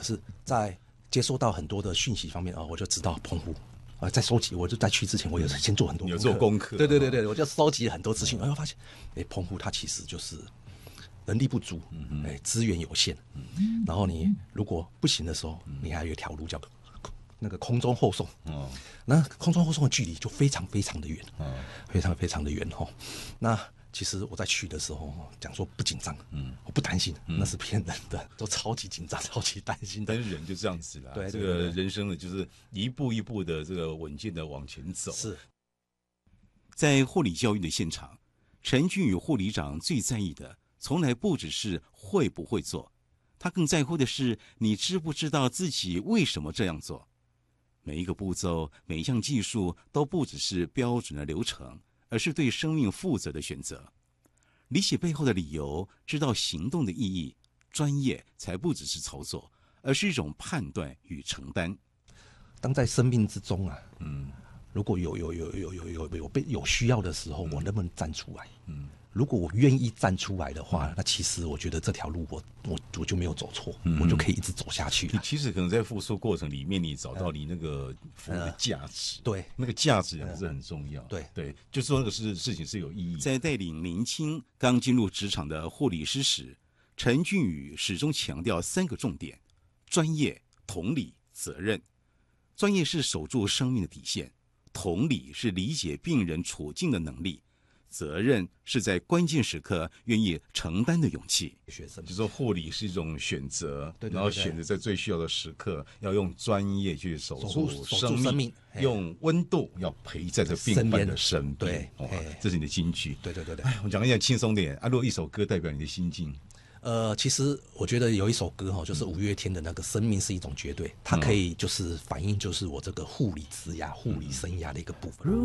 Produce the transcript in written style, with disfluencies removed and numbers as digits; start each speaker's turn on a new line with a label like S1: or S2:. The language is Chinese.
S1: 可是，在接收到很多的讯息方面我就知道澎湖在收集，我就在去之前，我有先做很多
S2: 有做功课，
S1: 对，我就收集很多资讯，发现，澎湖它其实就是人力不足，资源有限，然后你如果不行的时候，你还有一条路叫那个空中后送，那空中后送的距离就非常非常的远，非常非常的远那其实我在去的时候讲说不紧张，我不担心，那是骗人的，都超级紧张、超级担心的。
S2: 但是人就这样子啦，
S1: 对，
S2: 这个人生呢，就是一步一步的这个稳健的往前走。
S1: 是
S3: 在护理教育的现场，陈俊宇护理长最在意的，从来不只是会不会做，他更在乎的是你知不知道自己为什么这样做。每一个步骤、每一项技术都不只是标准的流程，而是对生命负责的选择。理解背后的理由，知道行动的意义，专业才不只是操作，而是一种判断与承担。
S1: 当在生命之中如果有需要的时候，我能不能站出来？如果我愿意站出来的话，那其实我觉得这条路我就没有走错，我就可以一直走下去了。
S2: 你其实可能在付出过程里面，你找到你那个服务的价值，
S1: 对，
S2: 那个价值也是很重要。
S1: 对，
S2: 就是说那个事情是有意义。
S3: 在带领年轻刚进入职场的护理师时，陈俊宇始终强调3个重点：专业、同理、责任。专业是守住生命的底线，同理是理解病人处境的能力，责任是在关键时刻愿意承担的勇气。
S2: 就说护理是一种选择，
S1: 对，
S2: 然后选择在最需要的时刻，要用专业去守住生命，用温度要陪在这病患的身边。
S1: 对，
S2: 这是你的金句。
S1: 对。
S2: 我讲一下轻松点如果一首歌代表你的心境。
S1: 其实我觉得有一首歌就是五月天的那个《生命是一种绝对》，它可以就是反映就是我这个护理职涯、护理生涯的一个部分。